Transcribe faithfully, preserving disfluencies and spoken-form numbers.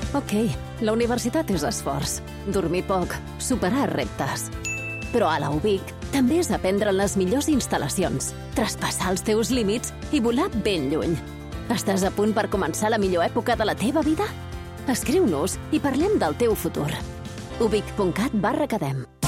Ok, la universitat és esforç, dormir poc, superar reptes. Però a la U B I C també és aprendre en les millors instal·lacions, traspassar els teus límits i volar ben lluny. Estàs a punt per començar la millor època de la teva vida? Escriu-nos i parlem del teu futur. ubic punt cat barra academ.